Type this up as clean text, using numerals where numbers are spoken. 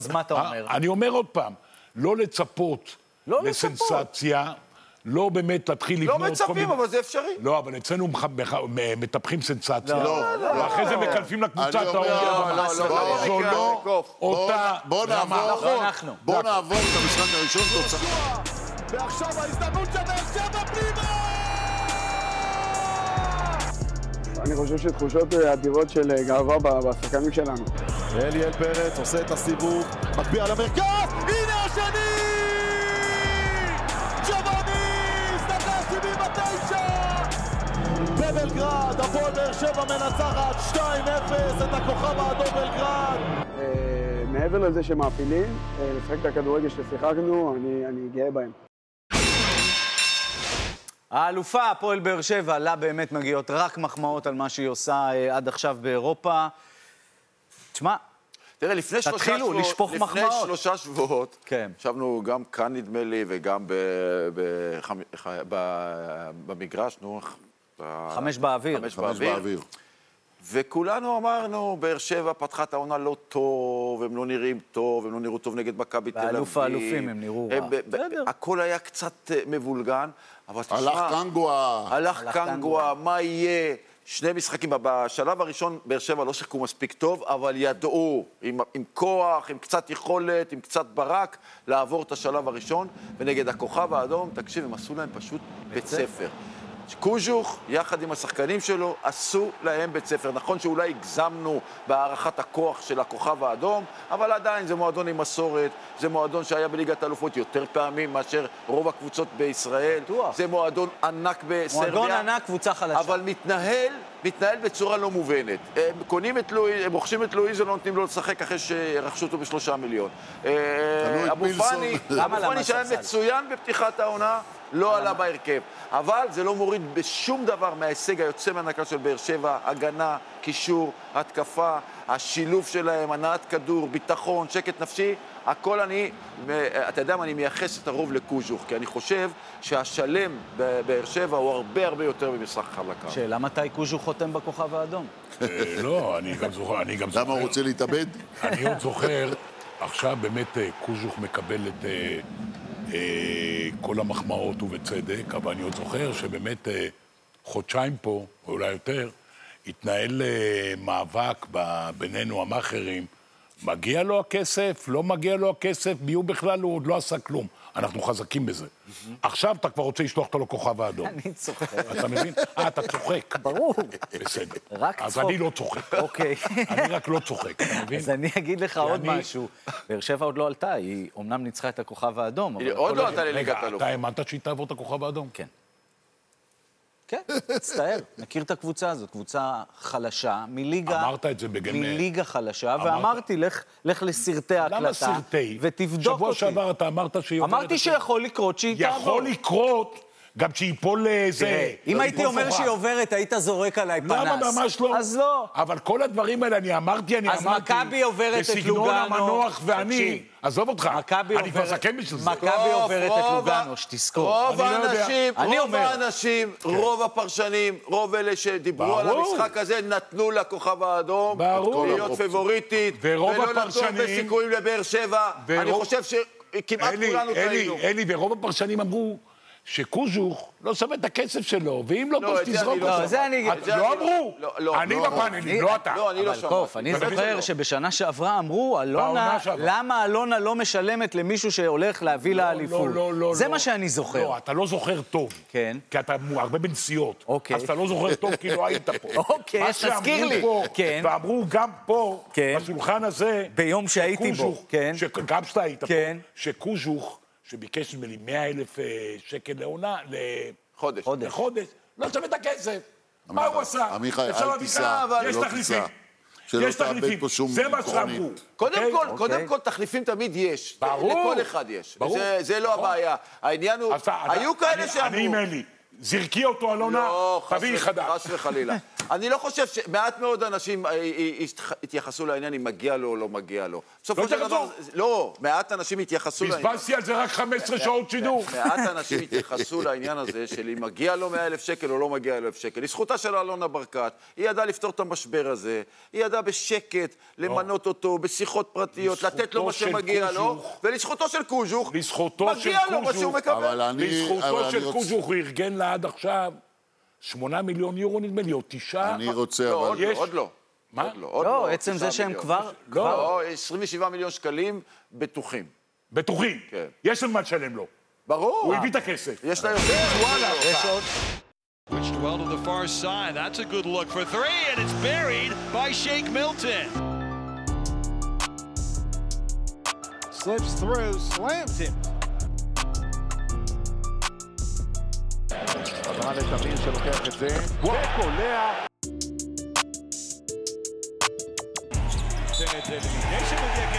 אז מה אתה אומר? אני אומר עוד פעם, לא לצפות לסנסציה, לא באמת להתחיל לבנות... לא מצפים, אבל זה אפשרי. לא, אבל אצלנו מטפחים סנסציה. לא, ואחרי זה מקלפים לקבוצה את האור. זו לא אותה רמה. בוא נעבור את המשחק הראשון תוצאה. ועכשיו ההזדמנות של באר שבע פנימה! אני חושב שתחושות אדירות של גאווה בשחקנים שלנו. אליאל פרץ עושה את הסיבוב, מגביה למרכז, הנה השני! ג'ובאניס, דקה 79! בבלגרד, הפועל באר שבע מנצחת 2-0 את הכוכב האדום בלגרד. מעבר לזה שמעפילים, לשחק את הכדורגל ששיחקנו, אני גאה בהם. האלופה, הפועל באר שבע, לה באמת מגיעות רק מחמאות על מה שהיא עושה עד עכשיו באירופה. תשמע, תראה, לפני שלושה שבועות, ישבנו גם כאן נדמה לי, וגם במגרש, נו, 5 באוויר. וכולנו אמרנו, באר שבע פתחה את העונה לא טוב, הם לא נראים טוב, הם לא נראו טוב נגד מכבי תל אביב. באלוף האלופים הם נראו רע. הכל היה קצת מבולגן, אבל תשמע... הלך קנגואה, מה יהיה? 2 משחקים. בשלב הראשון באר שבע לא שיחקו מספיק טוב, אבל ידעו עם כוח, עם קצת יכולת, עם קצת ברק, לעבור את השלב הראשון, ונגד הכוכב האדום, תקשיב, הם עשו להם פשוט בית ספר. קוז'וך, יחד עם השחקנים שלו, עשו להם בית ספר. נכון שאולי הגזמנו בהערכת הכוח של הכוכב האדום, אבל עדיין זה מועדון עם מסורת, זה מועדון שהיה בליגת האלופות יותר פעמים מאשר רוב הקבוצות בישראל. בטוח. זה מועדון ענק בסרביה. מועדון ענק, קבוצה חלשה. אבל מתנהל בצורה לא מובנת. הם רוכשים את לואיז ולא נותנים לו לשחק אחרי שרכשו אותו ב3 מיליון. אבו פאני שהיה מצוין בפתיחת העונה, לא עלה בהרכב. אבל זה לא מוריד בשום דבר מההישג היוצא מהנקל של באר שבע, הגנה, קישור, התקפה, השילוב שלהם, הנעת כדור, ביטחון, שקט נפשי, הכל אתה יודע מה, אני מייחס את הרוב לקוז'וך, כי אני חושב שהשלם בבאר שבע הוא הרבה הרבה יותר במשחק חלקה. שאלה מתי קוז'וך חותם בכוכב האדום? לא, אני גם זוכר. למה הוא רוצה להתאבד? אני עוד זוכר, עכשיו באמת קוז'וך מקבל את כל המחמאות ובצדק, אבל אני עוד זוכר שבאמת חודשיים פה, או אולי יותר, התנהל מאבק בינינו המאחרים, מגיע לו הכסף, לא מגיע לו הכסף, ביום בכלל הוא עוד לא עשה כלום. אנחנו חזקים בזה. עכשיו אתה כבר רוצה לשלוח אותו לכוכב האדום. אני צוחק. אתה מבין? אתה צוחק. ברור. בסדר. רק צחוק. אז אני לא צוחק. אוקיי. אני רק לא צוחק, אתה מבין? אז אני אגיד לך עוד משהו. באר שבע עוד לא עלתה, היא אומנם ניצחה את הכוכב האדום. עוד לא עלתה לליגת האלופות. אתה האמנת שהיא תעבור את הכוכב האדום? כן. כן, מצטער. מכיר את הקבוצה הזאת, קבוצה חלשה, מליגה חלשה, ואמרתי, לך לסרטי ההקלטה, למה סרטי? ותבדוק אותי. שבוע שעבר אתה אמרת שהיא עוברת... אמרתי שיכול לקרות שהיא תעבור. יכול לקרות, גם שיפול לזה... אם הייתי אומר שהיא עוברת, היית זורק עליי פנס. למה, ממש לא. אז לא. אבל כל הדברים האלה, אני אמרתי... אז מכבי עוברת את לוגנו. בסגנון המנוח ואני... עזוב אותך, אני כבר זקן בשביל זה. מכבי עוברת את לוגנו, שתזכור. רוב האנשים, רוב הפרשנים, רוב אלה שדיברו על המשחק הזה, נתנו לכוכב האדום להיות פבוריטית, ולא נתנו בסיכויים לבאר שבע. אני חושב שכמעט כולנו טעינו. אלי, ורוב הפרשנים אמרו שקוז'וך לא שווה את הכסף שלו, ואם לא פה שתזרוק אותו. לא, זה אני... לא אמרו. אני בפאנלים, לא אתה. אבל קוף, אני זוכר שבשנה שעברה אמרו, למה אלונה לא משלמת למישהו שהולך להביא לאליפות? זה מה שאני זוכר. לא, אתה לא זוכר טוב. כן. כי אתה הרבה בנסיעות. אז אתה לא זוכר טוב כי לא היית פה. אוקיי, תזכיר לי. ואמרו גם פה, בשולחן הזה, ביום שהייתי בו. גם שאתה היית פה, שקוז'וך, שביקש ממני 100,000 שקל לעונה, לחודש, לא שווה את הכסף. מה הוא עשה? עמיחי, אל תיסע, יש תחליפים. יש תחליפים. זה מה שאמרו. קודם כל, תחליפים תמיד יש. ברור. לכל אחד יש. זה לא הבעיה. העניין הוא... היו כאלה שאמרו... אני עם אלי. זרקי אותו אלונה, תביאי חדש. חס וחלילה. אני לא חושב שמעט מאוד אנשים התייחסו לעניין אם מגיע לו או לא מגיע לו. לא התייחסו? לא, מעט אנשים התייחסו לעניין. בזבזתי על זה רק 15 שעות שידור. מעט אנשים התייחסו לעניין הזה של אם מגיע לו 100,000 שקל או לא מגיע לו 1,000 שקל. לזכותה של אלונה ברקת, היא ידעה לפתור את המשבר הזה, היא ידעה בשקט למנות אותו, בשיחות פרטיות, לתת לו מה שמגיע לו, ולזכותו של קוז'וך, מגיע לו מה שהוא מקבל. לזכותו של קוז'וך הוא ארגן לה עד עכשיו 8 מיליון יורו נדמה לי, או 9. אני רוצה, אבל... יש... עוד לא. מה? לא, עצם זה שהם כבר... לא, 27 מיליון שקלים בטוחים. בטוחים? כן. יש להם מה לשלם לו. ברור. הוא הביא את הכסף. יש לה יותר. וואלה. יש עוד... Switched well to the far side. That's a good look for three, and it's buried by Shake Milton. Slips through, slams him. חזרה לתמיר שלוקח את זה, וקולע. נותן את זה למיגיישן, מגיע